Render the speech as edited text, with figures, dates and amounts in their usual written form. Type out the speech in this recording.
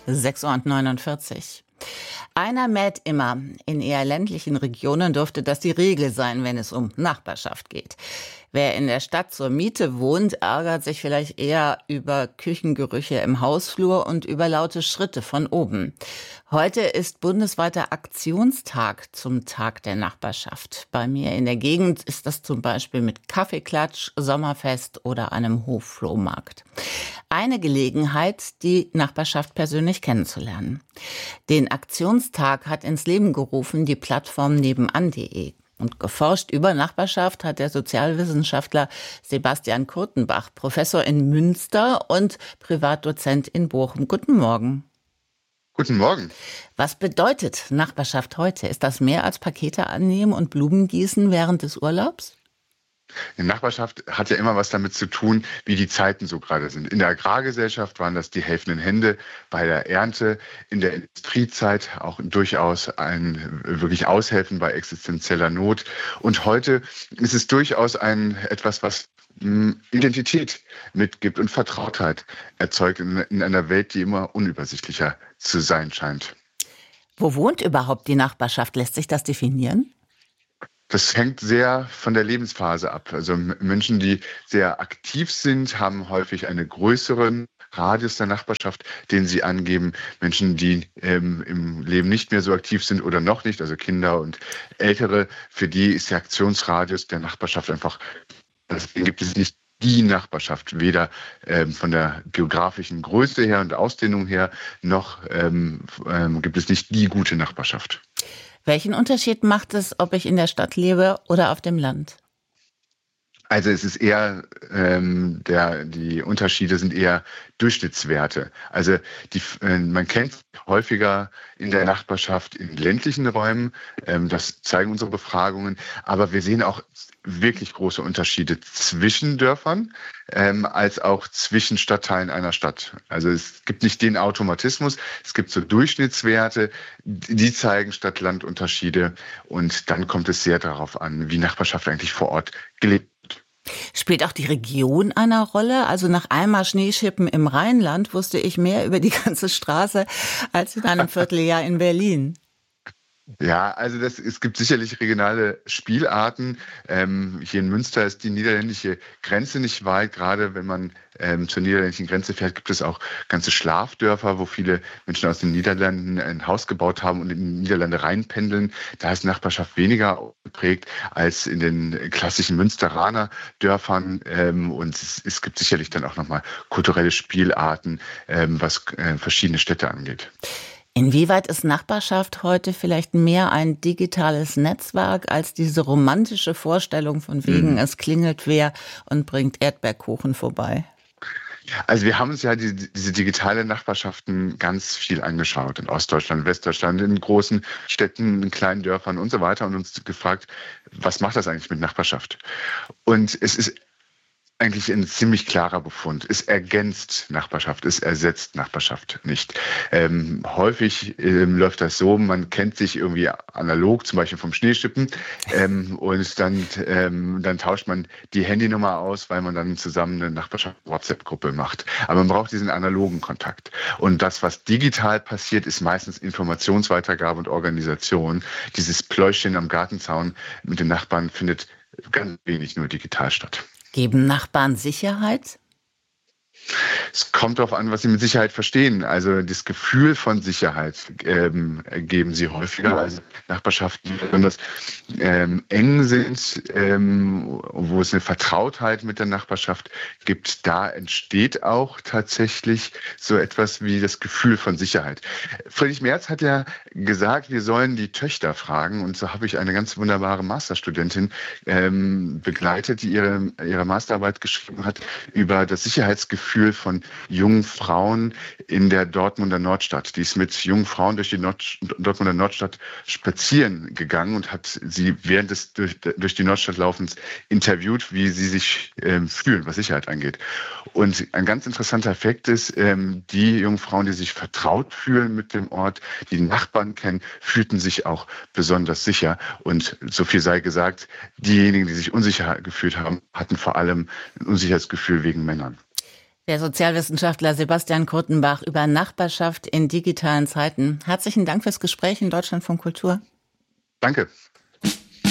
6:49 Uhr. Einer mäht immer. In eher ländlichen Regionen dürfte das die Regel sein, wenn es um Nachbarschaft geht. Wer in der Stadt zur Miete wohnt, ärgert sich vielleicht eher über Küchengerüche im Hausflur und über laute Schritte von oben. Heute ist bundesweiter Aktionstag zum Tag der Nachbarschaft. Bei mir in der Gegend ist das zum Beispiel mit Kaffeeklatsch, Sommerfest oder einem Hofflohmarkt. Eine Gelegenheit, die Nachbarschaft persönlich kennenzulernen. Den Aktionstag hat ins Leben gerufen die Plattform nebenan.de. Und geforscht über Nachbarschaft hat der Sozialwissenschaftler Sebastian Kurtenbach, Professor in Münster und Privatdozent in Bochum. Guten Morgen. Guten Morgen. Was bedeutet Nachbarschaft heute? Ist das mehr als Pakete annehmen und Blumen gießen während des Urlaubs? Die Nachbarschaft hat ja immer was damit zu tun, wie die Zeiten so gerade sind. In der Agrargesellschaft waren das die helfenden Hände bei der Ernte, in der Industriezeit auch durchaus ein wirklich Aushelfen bei existenzieller Not. Und heute ist es durchaus etwas, was Identität mitgibt und Vertrautheit erzeugt in einer Welt, die immer unübersichtlicher zu sein scheint. Wo wohnt überhaupt die Nachbarschaft? Lässt sich das definieren? Das hängt sehr von der Lebensphase ab. Also Menschen, die sehr aktiv sind, haben häufig einen größeren Radius der Nachbarschaft, den sie angeben. Menschen, die im Leben nicht mehr so aktiv sind oder noch nicht, also Kinder und Ältere, für die ist der Aktionsradius der Nachbarschaft einfach, deswegen gibt es nicht die Nachbarschaft, weder von der geografischen Größe her und Ausdehnung her, noch gibt es nicht die gute Nachbarschaft. Welchen Unterschied macht es, ob ich in der Stadt lebe oder auf dem Land? Also es ist eher, die Unterschiede sind eher Durchschnittswerte. Also man kennt häufiger in der Nachbarschaft in ländlichen Räumen, das zeigen unsere Befragungen, aber wir sehen auch wirklich große Unterschiede zwischen Dörfern als auch zwischen Stadtteilen einer Stadt. Also es gibt nicht den Automatismus, es gibt so Durchschnittswerte, die zeigen Stadt-Land-Unterschiede und dann kommt es sehr darauf an, wie Nachbarschaft eigentlich vor Ort gelebt wird. Spielt auch die Region eine Rolle? Also nach einmal Schneeschippen im Rheinland wusste ich mehr über die ganze Straße als in einem Vierteljahr in Berlin. Ja, also es gibt sicherlich regionale Spielarten. Hier in Münster ist die niederländische Grenze nicht weit. Gerade wenn man zur niederländischen Grenze fährt, gibt es auch ganze Schlafdörfer, wo viele Menschen aus den Niederlanden ein Haus gebaut haben und in die Niederlande reinpendeln. Da ist Nachbarschaft weniger geprägt als in den klassischen Münsteraner Dörfern. Und es gibt sicherlich dann auch nochmal kulturelle Spielarten, was verschiedene Städte angeht. Inwieweit ist Nachbarschaft heute vielleicht mehr ein digitales Netzwerk als diese romantische Vorstellung von wegen, es klingelt wer und bringt Erdbeerkuchen vorbei? Also wir haben uns ja diese digitale Nachbarschaften ganz viel angeschaut, in Ostdeutschland, Westdeutschland, in großen Städten, in kleinen Dörfern und so weiter und uns gefragt, was macht das eigentlich mit Nachbarschaft? Und es ist eigentlich ein ziemlich klarer Befund. Es ergänzt Nachbarschaft, es ersetzt Nachbarschaft nicht. Häufig läuft das so, man kennt sich irgendwie analog, zum Beispiel vom Schneeschippen, und dann tauscht man die Handynummer aus, weil man dann zusammen eine Nachbarschaft-WhatsApp-Gruppe macht. Aber man braucht diesen analogen Kontakt. Und das, was digital passiert, ist meistens Informationsweitergabe und Organisation. Dieses Pläuschchen am Gartenzaun mit den Nachbarn findet ganz wenig nur digital statt. Geben Nachbarn Sicherheit? Es kommt darauf an, was Sie mit Sicherheit verstehen. Also das Gefühl von Sicherheit geben Sie häufiger. Also Nachbarschaften, die besonders eng sind, wo es eine Vertrautheit mit der Nachbarschaft gibt, da entsteht auch tatsächlich so etwas wie das Gefühl von Sicherheit. Friedrich Merz hat ja gesagt, wir sollen die Töchter fragen. Und so habe ich eine ganz wunderbare Masterstudentin begleitet, die ihre Masterarbeit geschrieben hat über das Sicherheitsgefühl von jungen Frauen in der Dortmunder Nordstadt. Die ist mit jungen Frauen durch die Dortmunder Nordstadt spazieren gegangen und hat sie während des durch die Nordstadt Laufens interviewt, wie sie sich fühlen, was Sicherheit angeht. Und ein ganz interessanter Effekt ist, die jungen Frauen, die sich vertraut fühlen mit dem Ort, die Nachbarn kennen, fühlten sich auch besonders sicher. Und so viel sei gesagt, diejenigen, die sich unsicher gefühlt haben, hatten vor allem ein Unsicherheitsgefühl wegen Männern. Der Sozialwissenschaftler Sebastian Kurtenbach über Nachbarschaft in digitalen Zeiten. Herzlichen Dank fürs Gespräch in Deutschlandfunk Kultur. Danke.